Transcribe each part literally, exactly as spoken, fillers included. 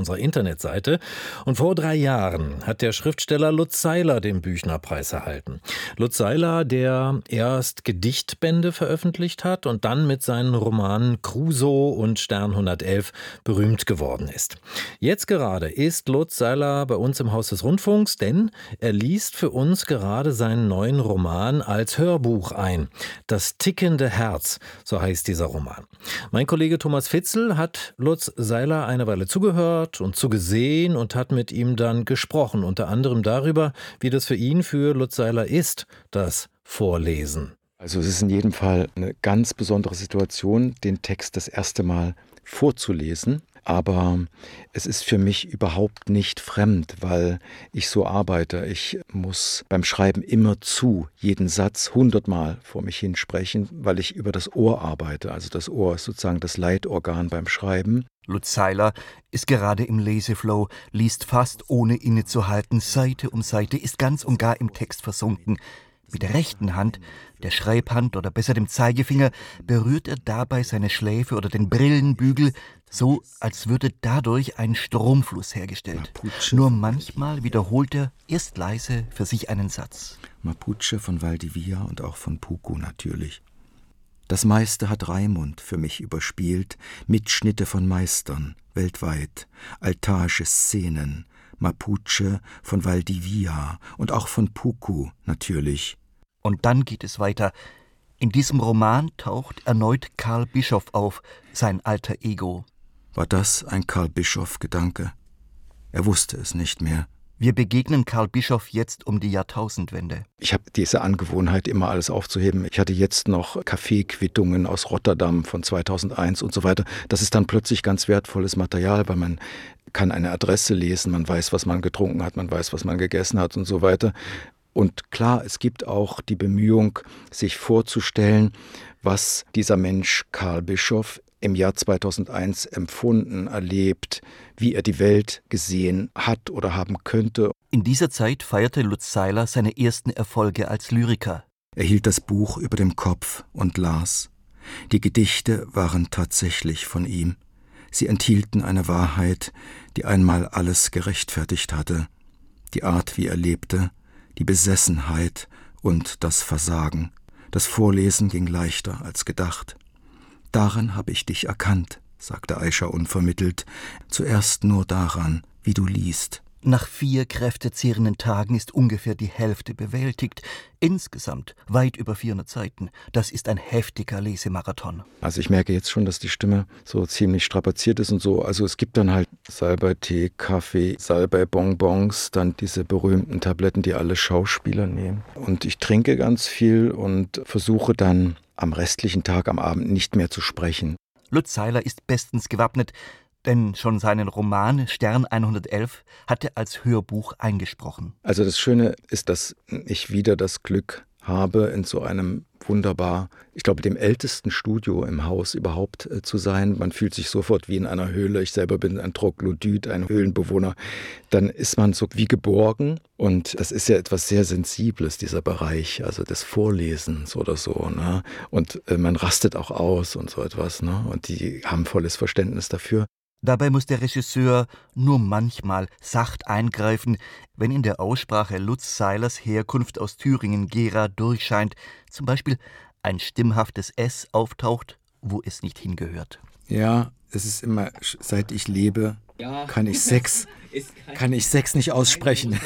unserer Internetseite. Und vor drei Jahren hat der Schriftsteller Lutz Seiler den Büchnerpreis erhalten. Lutz Seiler, der erst Gedichtbände veröffentlicht hat und dann mit seinen Romanen Crusoe und Stern hundertelf berühmt geworden ist. Jetzt gerade ist Lutz Seiler bei uns im Haus des Rundfunks, denn er liest für uns gerade seinen neuen Roman als Hörbuch ein. Das tickende Herz, so heißt dieser Roman. Mein Kollege Thomas Fitzel hat Lutz Seiler eine Weile zugehört und zugesehen und hat mit ihm dann gesprochen, unter anderem darüber, wie das für ihn, für Lutz Seiler ist, das Vorlesen. Also es ist in jedem Fall eine ganz besondere Situation, den Text das erste Mal vorzulesen. Aber es ist für mich überhaupt nicht fremd, weil ich so arbeite. Ich muss beim Schreiben immerzu jeden Satz hundertmal vor mich hinsprechen, weil ich über das Ohr arbeite. Also das Ohr ist sozusagen das Leitorgan beim Schreiben. Lutz Seiler ist gerade im Leseflow, liest fast ohne innezuhalten, Seite um Seite, ist ganz und gar im Text versunken. Mit der rechten Hand, der Schreibhand oder besser dem Zeigefinger, berührt er dabei seine Schläfe oder den Brillenbügel, so als würde dadurch ein Stromfluss hergestellt. Mapuche. Nur manchmal wiederholt er erst leise für sich einen Satz. Mapuche von Valdivia und auch von Puku natürlich. Das meiste hat Raimund für mich überspielt, Mitschnitte von Meistern, weltweit, altarische Szenen, Mapuche von Valdivia und auch von Puku natürlich. Und dann geht es weiter. In diesem Roman taucht erneut Karl Bischoff auf, sein alter Ego. War das ein Karl Bischoff-Gedanke? Er wusste es nicht mehr. Wir begegnen Karl Bischoff jetzt um die Jahrtausendwende. Ich habe diese Angewohnheit, immer alles aufzuheben. Ich hatte jetzt noch Kaffeequittungen aus Rotterdam von zweitausendeins und so weiter. Das ist dann plötzlich ganz wertvolles Material, weil man kann eine Adresse lesen, man weiß, was man getrunken hat, man weiß, was man gegessen hat und so weiter. Und klar, es gibt auch die Bemühung, sich vorzustellen, was dieser Mensch Karl Bischoff im Jahr zweitausendeins empfunden, erlebt, wie er die Welt gesehen hat oder haben könnte. In dieser Zeit feierte Lutz Seiler seine ersten Erfolge als Lyriker. Er hielt das Buch über dem Kopf und las. Die Gedichte waren tatsächlich von ihm. Sie enthielten eine Wahrheit, die einmal alles gerechtfertigt hatte. Die Art, wie er lebte, die Besessenheit und das Versagen. Das Vorlesen ging leichter als gedacht. »Daran habe ich dich erkannt«, sagte Aischa unvermittelt, »zuerst nur daran, wie du liest.« Nach vier kräftezehrenden Tagen ist ungefähr die Hälfte bewältigt. Insgesamt weit über vierhundert Seiten. Das ist ein heftiger Lesemarathon. Also ich merke jetzt schon, dass die Stimme so ziemlich strapaziert ist und so. Also es gibt dann halt Salbei-Tee, Kaffee, Salbei-Bonbons, dann diese berühmten Tabletten, die alle Schauspieler nehmen. Und ich trinke ganz viel und versuche dann am restlichen Tag, am Abend nicht mehr zu sprechen. Lutz Seiler ist bestens gewappnet, denn schon seinen Roman Stern hundertelf hat er als Hörbuch eingesprochen. Also das Schöne ist, dass ich wieder das Glück habe, in so einem wunderbar, ich glaube, dem ältesten Studio im Haus überhaupt äh, zu sein. Man fühlt sich sofort wie in einer Höhle. Ich selber bin ein Troglodyt, ein Höhlenbewohner. Dann ist man so wie geborgen. Und das ist ja etwas sehr Sensibles, dieser Bereich, also des Vorlesens oder so. Ne? Und äh, man rastet auch aus und so etwas. Ne? Und die haben volles Verständnis dafür. Dabei muss der Regisseur nur manchmal sacht eingreifen, wenn in der Aussprache Lutz Seilers Herkunft aus Thüringen-Gera durchscheint, zum Beispiel ein stimmhaftes S auftaucht, wo es nicht hingehört. Ja, es ist immer, seit ich lebe, ja. kann ich Sex, kann ich Sex nicht aussprechen.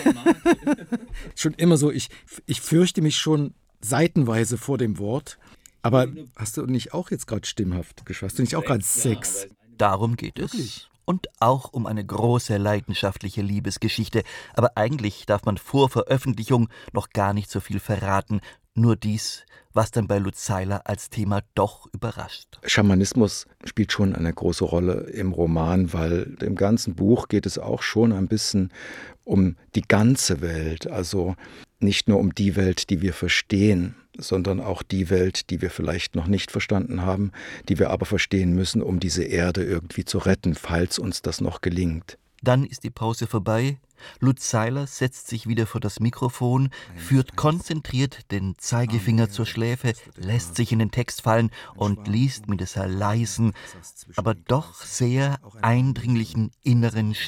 Schon immer so, ich, ich fürchte mich schon seitenweise vor dem Wort. Aber hast du nicht auch jetzt gerade stimmhaft gesprochen? Hast du nicht auch gerade Sex? Darum geht es. Wirklich? Und auch um eine große leidenschaftliche Liebesgeschichte. Aber eigentlich darf man vor Veröffentlichung noch gar nicht so viel verraten. Nur dies, was dann bei Lutz Seiler als Thema doch überrascht. Schamanismus spielt schon eine große Rolle im Roman, weil im ganzen Buch geht es auch schon ein bisschen um die ganze Welt. Also nicht nur um die Welt, die wir verstehen, sondern auch die Welt, die wir vielleicht noch nicht verstanden haben, die wir aber verstehen müssen, um diese Erde irgendwie zu retten, falls uns das noch gelingt. Dann ist die Pause vorbei. Lutz Seiler setzt sich wieder vor das Mikrofon, führt konzentriert den Zeigefinger zur Schläfe, lässt sich in den Text fallen und liest mit dieser leisen, aber doch sehr eindringlichen inneren Stimme.